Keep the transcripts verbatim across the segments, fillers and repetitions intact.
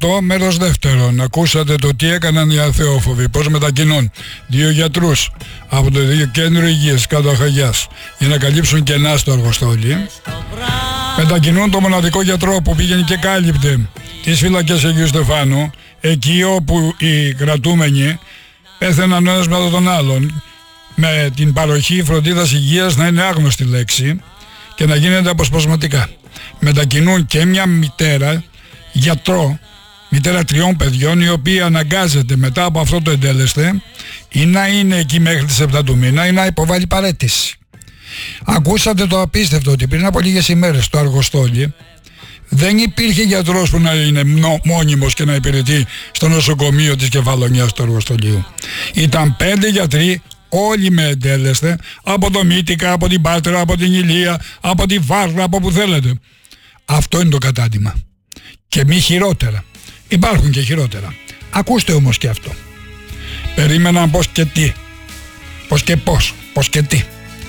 Το μέρος δεύτερον, ακούσατε το τι έκαναν οι αθεόφοβοι, πώς μετακινούν δύο γιατρούς από το κέντρο υγείας κάτω Χαγιάς για να καλύψουν κενά στο Αργοστόλι. Μετακινούν το μοναδικό γιατρό που πήγαινε και κάλυπτε τις φυλακές Αγίου Στεφάνου, εκεί όπου οι κρατούμενοι πέθαιναν ο ένας μετά τον άλλον, με την παροχή φροντίδας υγείας να είναι άγνωστη λέξη και να γίνεται αποσπασματικά. Μετακινούν και μια μητέρα, γιατρό, μητέρα τριών παιδιών, η οποία αναγκάζεται μετά από αυτό το εντέλεσθε ή να είναι εκεί μέχρι τις επτά του μήνα ή να υποβάλει παραίτηση. Ακούσατε το απίστευτο ότι πριν από λίγες ημέρες στο Αργοστόλι δεν υπήρχε γιατρός που να είναι μόνιμος και να υπηρετεί στο νοσοκομείο της Κεφαλονιάς του Αργοστολίου. Ήταν πέντε γιατροί, όλοι με εντέλεσθε, από το Μύτικα, από την Πάτρα, από την Ηλία, από τη Βάρνα, από που θέλετε. Αυτό είναι το κατάντημα. Και μη χειρότερα. Υπάρχουν και χειρότερα. Ακούστε όμως και αυτό. Περίμεναν πως και τι. Πως και πώς. Πως και τι.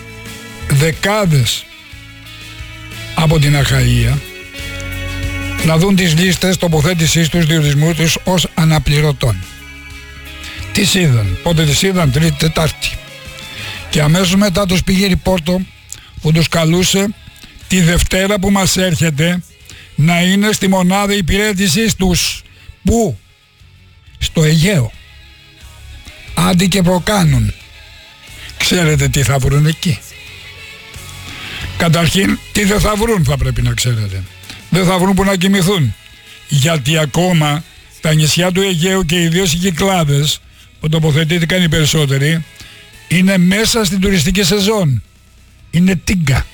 Δεκάδες από την Αχαΐα να δουν τις λίστες τοποθέτησής τους, διορισμού τους ως αναπληρωτών. Τις είδαν. Πότε τις είδαν? Τρίτη, Τετάρτη. Και αμέσως μετά τους πήγε ρηπόρτο που τους καλούσε τη Δευτέρα που μας έρχεται να είναι στη μονάδα υπηρέτησής τους. Πού? Στο Αιγαίο. Άντι και προκάνουν. Ξέρετε τι θα βρουν εκεί? Καταρχήν, τι δεν θα βρουν θα πρέπει να ξέρετε. Δεν θα βρουν που να κοιμηθούν. Γιατί ακόμα τα νησιά του Αιγαίου και ιδίως οι Κυκλάδες, που τοποθετήθηκαν οι περισσότεροι, είναι μέσα στην τουριστική σεζόν. Είναι τίγκα.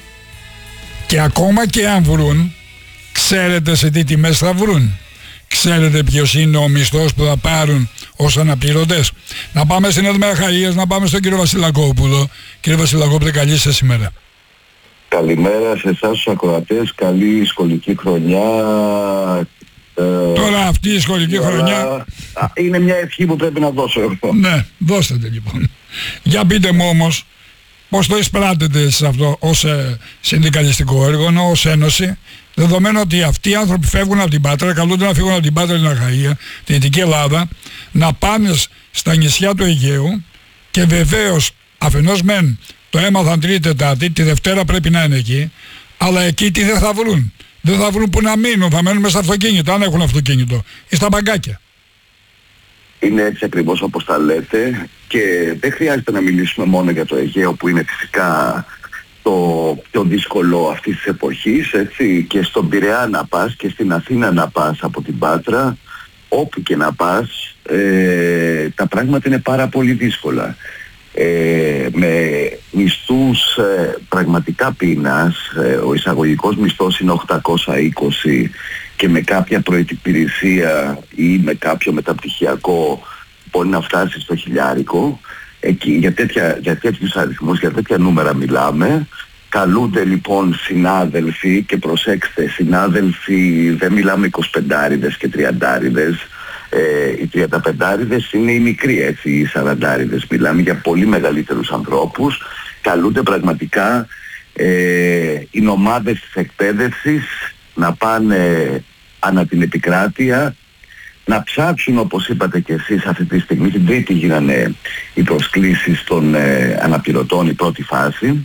Και ακόμα και αν βρουν, ξέρετε σε τι τιμές θα βρουν? Ξέρετε ποιος είναι ο μισθός που θα πάρουν ως αναπληρωτές? Να πάμε στην Εύη Αχαΐας, να πάμε στον κύριο Βασιλακόπουλο. Κύριε Βασιλακόπουλε, καλή σας σήμερα. Καλημέρα σε εσάς τους ακροατές, καλή σχολική χρονιά. Ε, Τώρα αυτή η σχολική τώρα, χρονιά... είναι μια ευχή που πρέπει να δώσω εγώ. Ναι, δώστε λοιπόν. Για πείτε μου όμως, πώς το εισπράτετε εσείς αυτό ως ε, συνδικαλιστικό έργο, ως ένωση, δεδομένου ότι αυτοί οι άνθρωποι φεύγουν από την Πάτρα, καλούνται να φύγουν από την Πάτρα, την Αχαΐα, τη Δυτική Ελλάδα, να πάνε στα νησιά του Αιγαίου και βεβαίως αφενός μεν το έμαθαν Τρίτη Τετάρτη, τη Δευτέρα πρέπει να είναι εκεί, αλλά εκεί τι δεν θα βρουν? Δεν θα βρουν που να μείνουν, θα μένουν μέσα στα αυτοκίνητα, αν έχουν αυτοκίνητο, ή στα μπαγκάκια. Είναι έτσι ακριβώς όπως τα λέτε και δεν χρειάζεται να μιλήσουμε μόνο για το Αιγαίο που είναι φυσικά το πιο δύσκολο αυτής της εποχής, έτσι, και στον Πειραιά να πας και στην Αθήνα να πας από την Πάτρα, όπου και να πας, ε, τα πράγματα είναι πάρα πολύ δύσκολα. Ε, με μισθούς ε, πραγματικά πείνας, ε, ο εισαγωγικός μισθός είναι οκτακόσια είκοσι και με κάποια προϋπηρεσία ή με κάποιο μεταπτυχιακό μπορεί να φτάσει στο χιλιάρικο. Εκεί, για, τέτοια, για τέτοιους αριθμούς, για τέτοια νούμερα μιλάμε. Καλούνται λοιπόν συνάδελφοι, και προσέξτε, συνάδελφοι, δεν μιλάμε εικοσιπεντάριδες και τριαντάριδες. Ε, οι τριανταπεντάριδες είναι οι μικροί, έτσι, οι σαραντάριδες. Μιλάμε για πολύ μεγαλύτερους ανθρώπους. Καλούνται πραγματικά ε, οι ομάδες της εκπαίδευσης να πάνε ανά την επικράτεια, να ψάξουν, όπως είπατε και εσείς αυτή τη στιγμή, την Τρίτη γίνανε οι προσκλήσεις των ε, αναπληρωτών, η πρώτη φάση.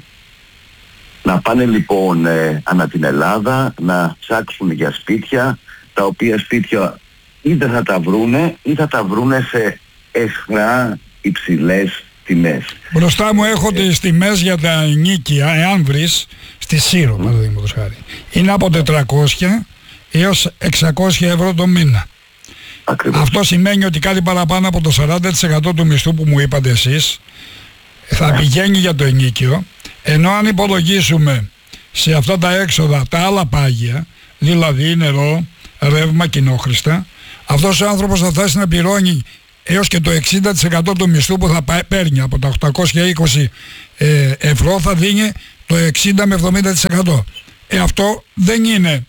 Να πάνε λοιπόν ε, ανά την Ελλάδα, να ψάξουν για σπίτια, τα οποία σπίτια ή δεν θα τα βρούνε ή θα τα βρούνε σε αισχρά υψηλές τιμές. Μπροστά μου έχω τις τιμές για τα ενοίκια, εάν βρεις, στη Σύρο, mm. παραδείγματος χάρη. Είναι από τετρακόσια έως εξακόσια ευρώ το μήνα. Ακριβώς. Αυτό σημαίνει ότι κάτι παραπάνω από το σαράντα τοις εκατό του μισθού που μου είπατε εσείς θα yeah. πηγαίνει για το ενοίκιο, ενώ αν υπολογίσουμε σε αυτά τα έξοδα τα άλλα πάγια, δηλαδή νερό, ρεύμα, κοινόχρηστα, αυτός ο άνθρωπος θα φτάσει να πληρώνει έως και το εξήντα τοις εκατό του μισθού που θα παίρνει από τα οκτακόσια είκοσι ε, ευρώ, θα δίνει το εξήντα με εβδομήντα τοις εκατό. Ε, αυτό δεν είναι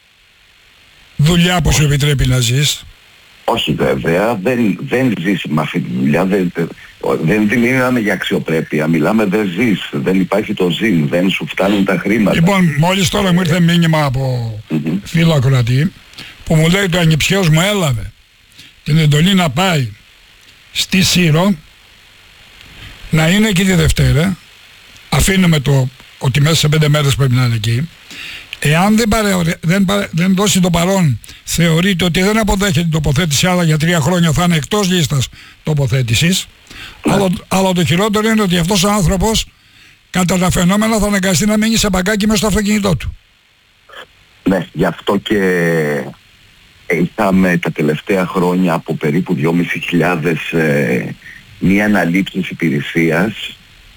δουλειά που σου επιτρέπει να ζεις. Όχι βέβαια, δεν, δεν ζεις με αυτή τη δουλειά, δεν, δεν, δεν μιλάμε για αξιοπρέπεια, μιλάμε δεν ζεις, δεν υπάρχει το ζήν, δεν σου φτάνουν τα χρήματα. Λοιπόν, μόλις τώρα μου ήρθε μήνυμα από mm-hmm. φίλο ακροατή που μου λέει το ανιψιός μου έλαβε την εντολή να πάει στη Σύρο, να είναι εκεί τη Δευτέρα, αφήνουμε το ότι μέσα σε πέντε μέρες πρέπει να είναι εκεί. Εάν δεν, παρε, δεν, παρε, δεν δώσει το παρόν, θεωρείται ότι δεν αποδέχεται την τοποθέτηση, αλλά για τρία χρόνια θα είναι εκτός λίστας τοποθέτησης. Ναι. Αλλά, αλλά το χειρότερο είναι ότι αυτός ο άνθρωπος κατά τα φαινόμενα θα αναγκαστεί να μείνει σε παγκάκι μέσα στο αυτοκίνητό του. Ναι, γι' αυτό και είχαμε τα τελευταία χρόνια από περίπου δυόμισι χιλιάδες ε, μία αναλήψεις υπηρεσίας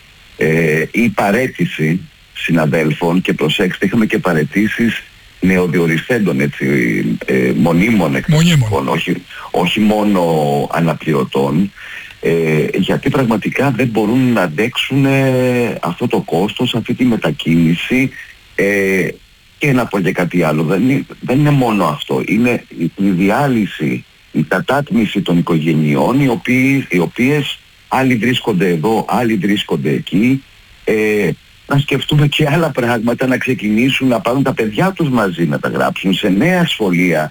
ε, ή παρέτηση συναδέλφων, και προσέξτε, είχαμε και παρετήσεις νεοδιοριστέντων, έτσι, ε, μονίμων εκπαιδευτικών, όχι, όχι μόνο αναπληρωτών, ε, γιατί πραγματικά δεν μπορούν να αντέξουν ε, αυτό το κόστος, αυτή τη μετακίνηση. ε, και να πω και κάτι άλλο, δεν είναι, δεν είναι μόνο αυτό, είναι η, η διάλυση, η κατάτμιση των οικογενειών, οι, οποίοι, οι οποίες άλλοι βρίσκονται εδώ, άλλοι βρίσκονται εκεί, ε, να σκεφτούμε και άλλα πράγματα, να ξεκινήσουν να πάρουν τα παιδιά τους μαζί, να τα γράψουν σε νέα σχολεία.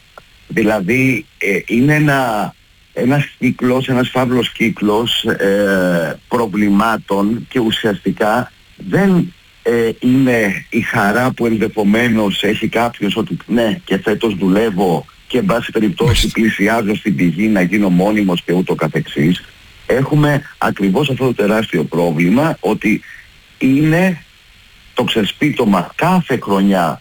Δηλαδή ε, είναι ένα, ένας κύκλος, ένας φαύλος κύκλος ε, προβλημάτων, και ουσιαστικά δεν ε, είναι η χαρά που ενδεχομένως έχει κάποιος ότι ναι, και φέτος δουλεύω και εν πάση περιπτώσει πλησιάζω στην πηγή να γίνω μόνιμος και ούτω καθεξής. Έχουμε ακριβώς αυτό το τεράστιο πρόβλημα, ότι είναι το ξεσπίτωμα κάθε χρονιά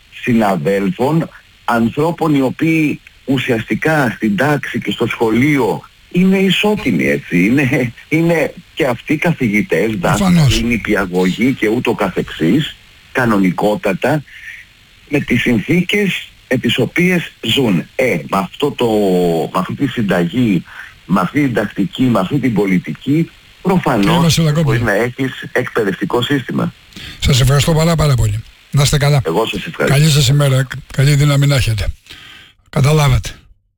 συναδέλφων, ανθρώπων οι οποίοι ουσιαστικά στην τάξη και στο σχολείο είναι ισότιμοι, έτσι, είναι, είναι και αυτοί καθηγητές, δάσκαλοι, νηπιαγωγοί και ούτω καθεξής, κανονικότατα, με τις συνθήκες με τις οποίες ζουν. Ε, με, αυτό το, με αυτή τη συνταγή, με αυτή την τακτική, με αυτή την πολιτική, προφανώς μπορεί να έχεις εκπαιδευτικό σύστημα. Σας ευχαριστώ πάρα πάρα πολύ. Να είστε καλά. Εγώ σας ευχαριστώ. Καλή σας ημέρα, καλή δύναμη να έχετε. Καταλάβατε.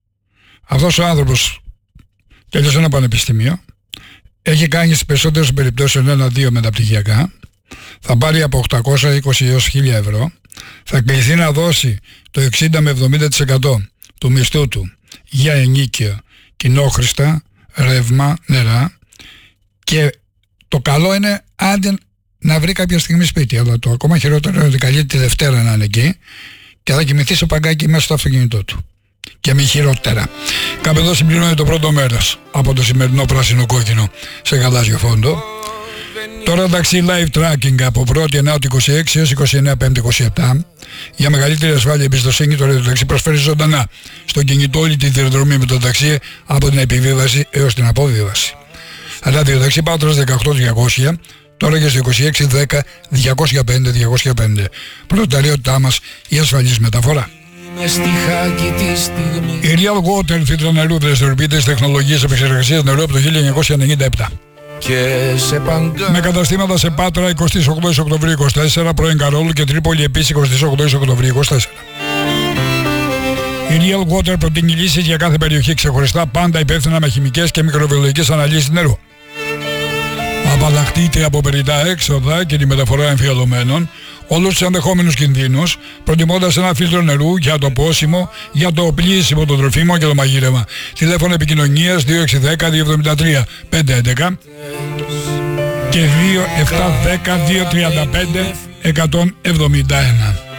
Αυτός ο άνθρωπος τέλειωσε ένα πανεπιστήμιο, έχει κάνει στις περισσότερες περιπτώσεις ένα-δύο μεταπτυχιακά, θα πάρει από οκτακόσια είκοσι έως χίλια ευρώ, θα κληθεί να δώσει το εξήντα με εβδομήντα τοις εκατό του μισθού του για ενοίκιο, κοινόχρηστα, ρεύμα, νερά, και το καλό είναι άντε να βρει κάποια στιγμή σπίτι, αλλά το ακόμα χειρότερο είναι ότι καλείται τη Δευτέρα να είναι εκεί και θα κοιμηθεί σε παγκάκι μέσα στο αυτοκίνητό του. Και μη χειρότερα. Κάπου εδώ συμπληρώνει το πρώτο μέρος από το σημερινό πράσινο κόκκινο σε γαλάζιο φόντο. Τώρα ταξί live tracking από πρώτη Ενάου είκοσι έξι έως είκοσι εννέα Πέμπτη είκοσι επτά. Για μεγαλύτερη ασφάλεια εμπιστοσύνη, το ραδιοταξί προσφέρει ζωντανά στο κινητό όλη τη διαδρομή με το ταξί, από την επιβίβαση έως την αποβίβαση. Ραδιοταξί Πάτρας δεκαοκτώ διακόσια, τώρα και στο είκοσι έξι δέκα διακόσια πέντε διακόσια πέντε. Πρωταραιότητά μας η ασφαλής μεταφορά. Η Real Water, φίλτρα νερού, δραστηριοποιείται τεχνολογίες επεξεργασίας νερού από το χίλια εννιακόσια ενενήντα επτά. Και σε παγκα... Με καταστήματα σε Πάτρα εικοστή όγδοη Οκτωβρίου είκοσι τέσσερα, πρώην Καρόλου, και Τρίπολη επίσης εικοστή όγδοη Οκτωβρίου είκοσι τέσσερα. Η Real Water προτείνει λύσεις για κάθε περιοχή ξεχωριστά, πάντα υπεύθυνα με χημικές και μικροβιολογικές αναλύσεις νερού. Απαλλαχτείτε από περιττά έξοδα και τη μεταφορά εμφιαλωμένων, όλους τους ενδεχόμενους κινδύνους, προτιμώντας ένα φίλτρο νερού για το πόσιμο, για το πλύσιμο των τροφίμων και το μαγείρεμα. Τηλέφωνο επικοινωνίας δύο έξι ένα μηδέν δύο εβδομήντα τρία πεντακόσια έντεκα και δύο επτά ένα μηδέν δύο τρία πέντε εκατόν εβδομήντα ένα.